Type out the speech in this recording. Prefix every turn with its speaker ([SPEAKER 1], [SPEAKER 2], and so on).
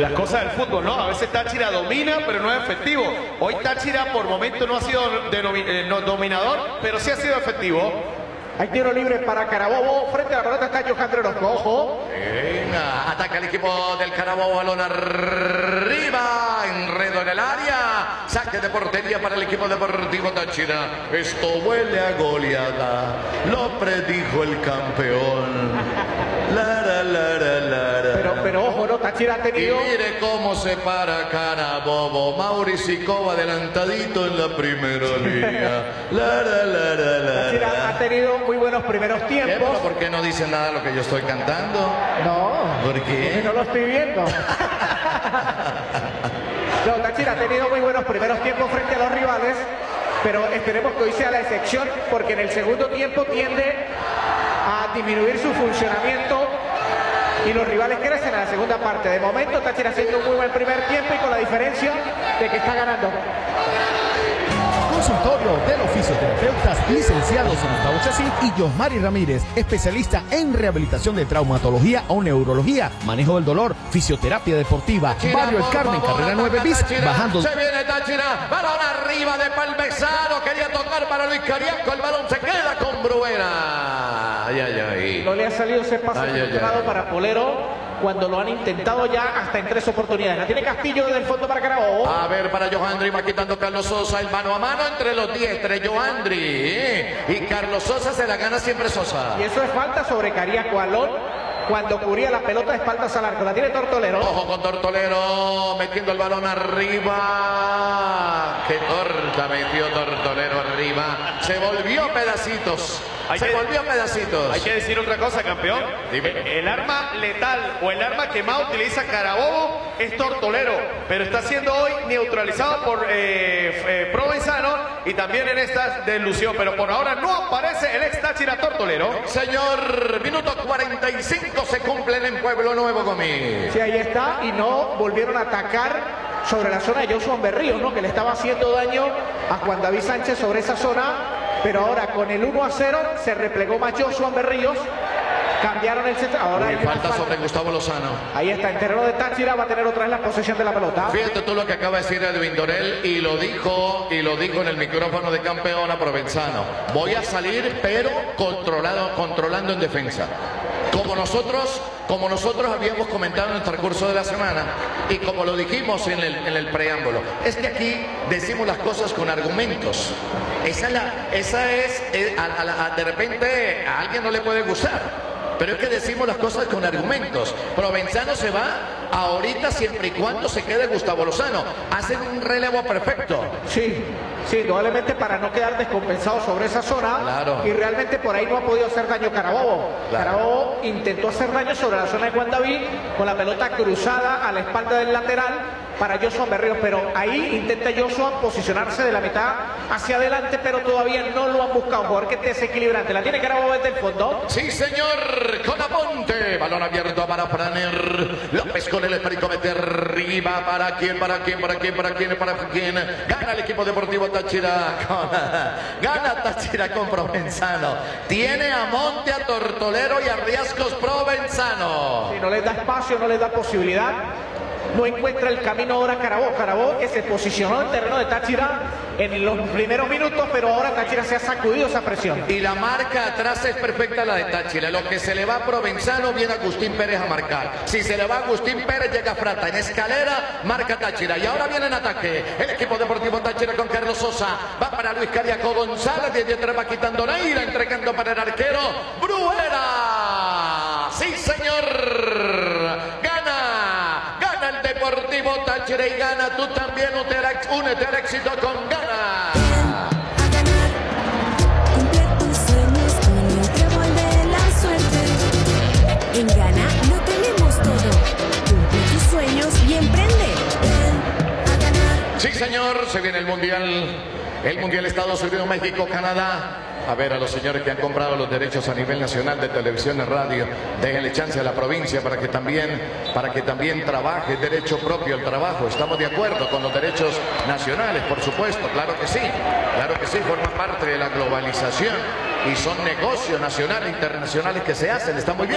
[SPEAKER 1] Las cosas del fútbol, ¿no? A veces Táchira domina, pero no es efectivo. Hoy Táchira por momento no ha sido dominador, pero sí ha sido efectivo.
[SPEAKER 2] Hay tiro libre para Carabobo. Frente a la pelota está Johandre Orozco. Ojo.
[SPEAKER 3] Venga, ataca el equipo del Carabobo. Balón arriba. Enredo en el área. Saque de portería para el equipo deportivo Táchira. Esto huele a goleada. Lo predijo el campeón.
[SPEAKER 2] Pero ojo, ¿no? Táchira ha tenido...
[SPEAKER 3] Y mire cómo se para Carabobo. Mauricio Cova adelantadito en la primera línea.
[SPEAKER 2] Táchira ha tenido muy buenos primeros tiempos.
[SPEAKER 3] ¿Por qué no dice nada lo que yo estoy cantando?
[SPEAKER 2] No.
[SPEAKER 3] ¿Por qué?
[SPEAKER 2] Porque no lo estoy viendo. No, Táchira ha tenido muy buenos primeros tiempos frente a los rivales, pero esperemos que hoy sea la excepción, porque en el segundo tiempo tiende a disminuir su funcionamiento y los rivales crecen en la segunda parte. De momento Táchira haciendo un muy buen primer tiempo y con la diferencia de que está ganando.
[SPEAKER 4] Consultorio de los fisioterapeutas licenciados Gustavo Chací y Josmari Ramírez, especialista en rehabilitación de traumatología o neurología, manejo del dolor, fisioterapia deportiva, Barrio El Carmen, carrera 9 bis, bajando.
[SPEAKER 3] Se viene Táchira, balón arriba de Palmesano, quería tocar para Luis Cariaco, el balón se queda con Bruera.
[SPEAKER 2] No le ha salido ese pase afortunado para Polero cuando lo han intentado ya hasta en 3 oportunidades. La tiene Castillo desde el fondo para Carabobo.
[SPEAKER 3] A ver, para Johandri, va quitando Carlos Sosa, el mano a mano entre los diestres, Johandri. Y Carlos Sosa se la gana siempre Sosa.
[SPEAKER 2] Y eso es falta sobre Cariaco Alón cuando cubría la pelota de espaldas al arco. La tiene Tortolero.
[SPEAKER 3] Ojo con Tortolero, metiendo el balón arriba. Qué torta metió Tortolero arriba. Se volvió pedacitos. Hay
[SPEAKER 1] que decir otra cosa, campeón.
[SPEAKER 3] Dime.
[SPEAKER 1] El arma letal o el arma que más utiliza Carabobo es Tortolero, pero está siendo hoy neutralizado por Provenzano y también en esta delusión, pero por ahora no aparece el ex Táchira Tortolero.
[SPEAKER 3] Señor, minuto 45 se cumplen en Pueblo Nuevo Comí.
[SPEAKER 2] Sí, ahí está, y no volvieron a atacar sobre la zona de Joshua Berríos, ¿no? Que le estaba haciendo daño a Juan David Sánchez sobre esa zona. Pero ahora con el 1-0 se replegó más Joshua Berríos. Cambiaron el centro. Ahora hay
[SPEAKER 3] falta sobre Gustavo Lozano.
[SPEAKER 2] Ahí está, en terreno de Táchira va a tener otra vez la posesión de la pelota.
[SPEAKER 3] Fíjate tú lo que acaba de decir Edwin Dorel y lo dijo en el micrófono de campeón a Provenzano. Voy a salir, pero controlando en defensa. Como nosotros habíamos comentado en el transcurso de la semana y como lo dijimos en el preámbulo, es que aquí decimos las cosas con argumentos. De repente a alguien no le puede gustar, pero es que decimos las cosas con argumentos. Provenzano se va ahorita siempre y cuando se quede Gustavo Lozano. Hacen un relevo perfecto.
[SPEAKER 2] Sí, probablemente para no quedar descompensado sobre esa zona.
[SPEAKER 3] Claro.
[SPEAKER 2] Y realmente por ahí no ha podido hacer daño Carabobo. Claro. Carabobo intentó hacer daño sobre la zona de Juan David con la pelota cruzada a la espalda del lateral para Joshua Berríos, pero ahí intenta Joshua posicionarse de la mitad hacia adelante, pero todavía no lo han buscado. Un jugador que es desequilibrante. La tiene Carabobo desde el fondo.
[SPEAKER 3] Sí, señor, con Aponte. Balón abierto para Franer. López con el esférico mete arriba. ¿Para quién? Gana el equipo deportivo Táchira. Gana Táchira con Provenzano. Tiene a Monte, a Tortolero y a Riascos Provenzano.
[SPEAKER 2] Sí, no les da espacio, no les da posibilidad. No encuentra el camino ahora Carabobo. Carabobo que se posicionó en terreno de Táchira en los primeros minutos, pero ahora Táchira se ha sacudido esa presión.
[SPEAKER 3] Y la marca atrás es perfecta la de Táchira. Lo que se le va a Provenzano viene Agustín Pérez a marcar. Si se le va a Agustín Pérez llega Frata. En escalera marca Táchira. Y ahora viene en ataque el equipo deportivo Táchira con Carlos Sosa. Va para Luis Cariaco González. Desde atrás va quitando Neira, entregando para el arquero Bruera. Sí, señor. El Deportivo Táchira y gana. Tú también únete al éxito con Gana.
[SPEAKER 5] A ganar, cumple tus sueños con el trébol de la suerte. En Gana lo tenemos todo. Cumple tus sueños y emprende. A ganar.
[SPEAKER 3] Sí, señor, se viene el Mundial Estados Unidos, México, Canadá. A ver, a los señores que han comprado los derechos a nivel nacional de televisión y radio, déjenle chance a la provincia para que también trabaje derecho propio al trabajo. Estamos de acuerdo con los derechos nacionales, por supuesto, claro que sí, forman parte de la globalización y son negocios nacionales e internacionales que se hacen, está muy bien.